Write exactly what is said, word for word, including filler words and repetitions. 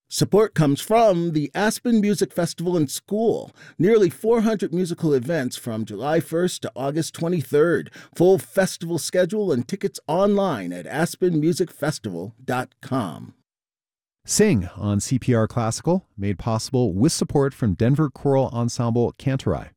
Support comes from the Aspen Music Festival and School. Nearly four hundred musical events from July first to August twenty-third. Full festival schedule and tickets online at aspen music festival dot com. Sing on C P R Classical, made possible with support from Denver Choral Ensemble Cantorai.